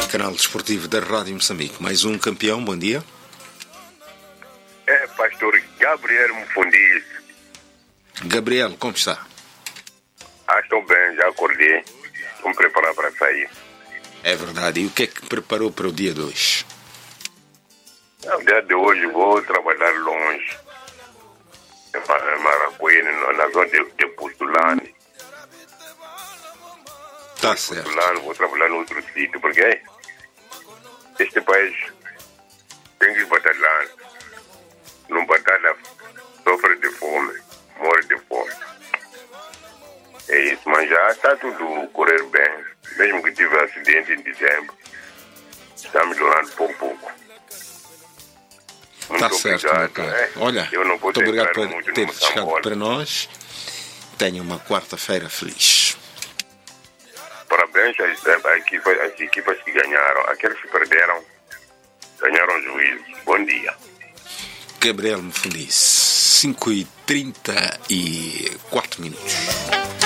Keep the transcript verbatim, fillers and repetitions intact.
canal desportivo da Rádio Moçambique. Mais um campeão, bom dia. É, pastor Gabriel Mufundis. Gabriel, como está? Ah, estou bem, já acordei. Estou me preparando para sair. É verdade. E o que é que preparou para o dia de hoje? No dia de hoje vou trabalhar longe. Em Maracuene, na zona de, de Pustulane. Tá certo. Pustulane, vou trabalhar em outro sítio, porque este país tem que batalhar. Não batalha, sofre de fome, morre de fome. É isso, mas já está tudo correr bem. Mesmo que tive acidente em dezembro, está melhorando pouco a pouco. Muito Tá certo, obrigado, meu caro. né? Olha, Eu não muito obrigado por muito ter no chegado Moçambola. para nós. Tenha uma quarta-feira feliz. Parabéns às, às, equipas, às equipas que ganharam. Aqueles que perderam, ganharam juízo. Bom dia. Gabriel Mufundis, cinco e trinta e quatro minutos.